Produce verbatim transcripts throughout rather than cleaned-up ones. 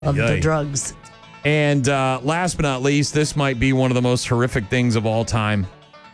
of Yay. the drugs. And uh, last but not least, this might be one of the most horrific things of all time.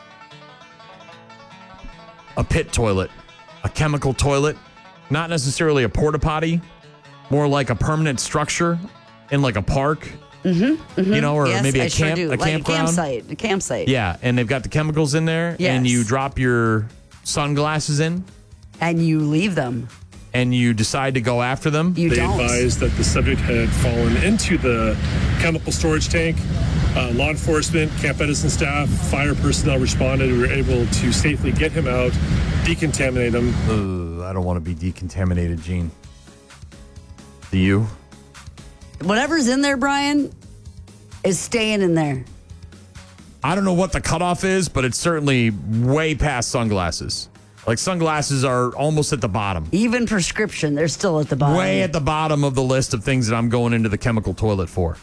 A pit toilet, a chemical toilet, not necessarily a porta potty, more like a permanent structure in like a park, Mm-hmm, mm-hmm. you know, or yes, maybe a I sure camp, do. a like campground. a campsite, a campsite. Yeah, and they've got the chemicals in there, Yes. and you drop your sunglasses in, And you leave them. and you decide to go after them. You They don't. advised that the subject had fallen into the chemical storage tank. Uh, law enforcement, Camp Edison staff, fire personnel responded. We were able to safely get him out, decontaminate him. Ugh, I don't want to be decontaminated, Gene. Do you? Whatever's in there, Brian, is staying in there. I don't know what the cutoff is, but it's certainly way past sunglasses. Like sunglasses are almost at the bottom. Even prescription, they're still at the bottom. Way at the bottom of the list of things that I'm going into the chemical toilet for.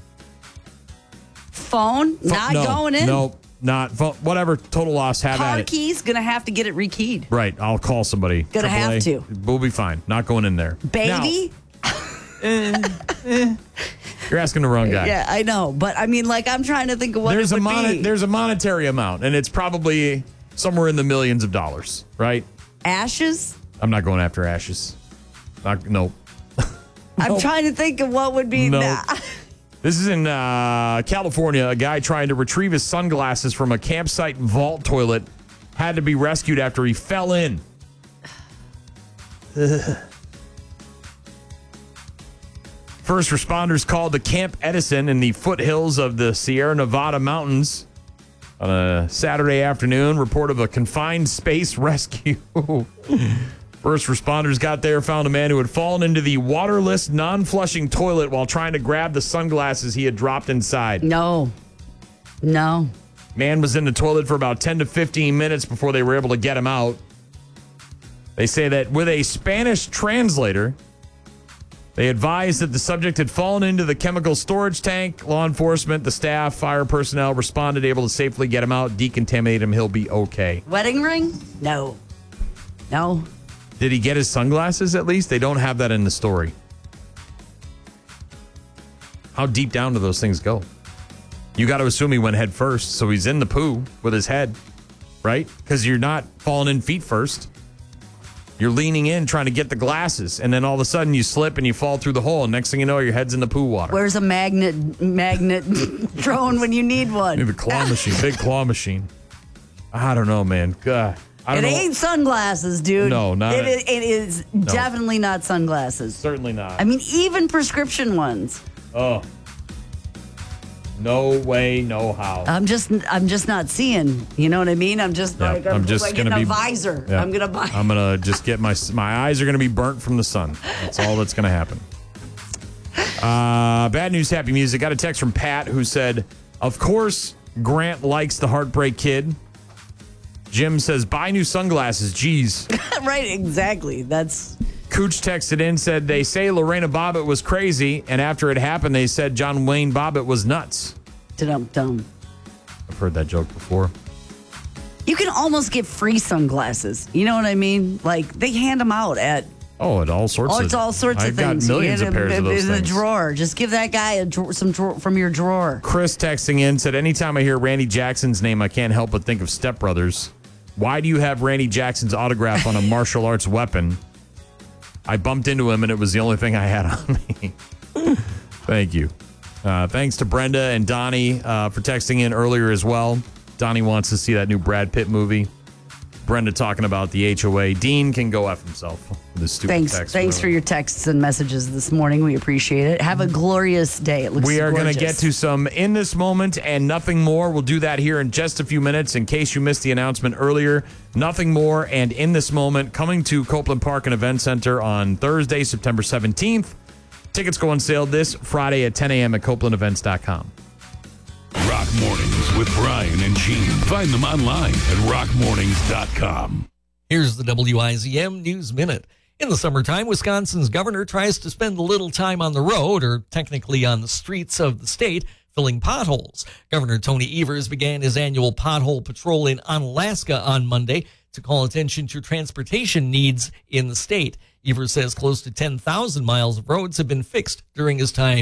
Phone, not no, going in. No, not phone, whatever. Total loss. Have Car at it. keys, gonna have to get it rekeyed. Right. I'll call somebody. Gonna triple A. have to. We'll be fine. Not going in there. Baby? Now, you're asking the wrong guy. Yeah, I know. But I mean, like, I'm trying to think of what there's it a would mon- be. There's a monetary amount, and it's probably somewhere in the millions of dollars, right? Ashes? I'm not going after ashes. Not, nope. I'm Nope. trying to think of what would be. Nope. Nah. This is in uh, California. A guy trying to retrieve his sunglasses from a campsite vault toilet had to be rescued after he fell in. First responders called to Camp Edison in the foothills of the Sierra Nevada mountains on a Saturday afternoon. Report of a confined space rescue. First responders got there, found a man who had fallen into the waterless, non-flushing toilet while trying to grab the sunglasses he had dropped inside. No. No. Man was in the toilet for about ten to fifteen minutes before they were able to get him out. They say that with a Spanish translator, they advised that the subject had fallen into the chemical storage tank. Law enforcement, the staff, fire personnel responded, able to safely get him out, decontaminate him. He'll be okay. Wedding ring? No. No. Did he get his sunglasses at least? They don't have that in the story. How deep down do those things go? You got to assume he went head first, so he's in the poo with his head, right? Because you're not falling in feet first. You're leaning in trying to get the glasses, and then all of a sudden you slip and you fall through the hole, and next thing you know, your head's in the poo water. Where's a magnet magnet drone when you need one? Maybe a claw machine, big claw machine. I don't know, man. God, I don't It know. ain't sunglasses, dude. No, not it. a- Is, it is definitely not sunglasses. Certainly not. I mean, even prescription ones. Oh. No way, no how. I'm just, I'm just not seeing. You know what I mean? I'm just Yeah, like, I'm, I'm just like gonna in a be visor. Yeah. I'm gonna buy. I'm gonna just get my my eyes are gonna be burnt from the sun. That's all that's gonna happen. Uh, bad news, happy music. Got a text from Pat who said, "Of course, Grant likes the Heartbreak Kid." Jim says, "Buy new sunglasses." Jeez. Right? Exactly. That's. Cooch texted in, said they say Lorena Bobbitt was crazy, and after it happened, they said John Wayne Bobbitt was nuts. Dum dum. I've heard that joke before. You can almost get free sunglasses. You know what I mean? Like they hand them out at. Oh, it all sorts Oh, of. it's all sorts I've of things. got millions in, of pairs in, of those in the things. drawer. Just give that guy a drawer, some drawer from your drawer. Chris texting in said, anytime I hear Randy Jackson's name, I can't help but think of Step Brothers. Why do you have Randy Jackson's autograph on a martial arts weapon? I bumped into him, and it was the only thing I had on me. Thank you. Uh, thanks to Brenda and Donnie uh, for texting in earlier as well. Donnie wants to see that new Brad Pitt movie. Brenda talking about the H O A. Dean can go F himself with his stupid Thanks, text. thanks for your texts and messages this morning. We appreciate it. Have a glorious day. It looks We are going to gorgeous. get to some In This Moment and Nothing More. We'll do that here in just a few minutes. In case you missed the announcement earlier, Nothing More and In This Moment coming to Copeland Park and Event Center on Thursday, September seventeenth. Tickets go on sale this Friday at ten a.m. at copeland events dot com. Rock Mornings with Brian and Gene. Find them online at rock mornings dot com. Here's the W I Z M News Minute. In the summertime, Wisconsin's governor tries to spend a little time on the road, or technically on the streets of the state, filling potholes. Governor Tony Evers began his annual pothole patrol in Onalaska on Monday to call attention to transportation needs in the state. Evers says close to ten thousand miles of roads have been fixed during his time